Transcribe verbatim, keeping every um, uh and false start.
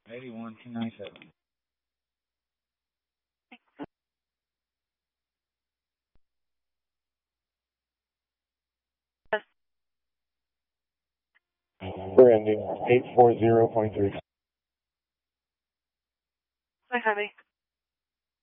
eighty-one, two ninety-seven. We're ending eight four zero point three. Hi, honey.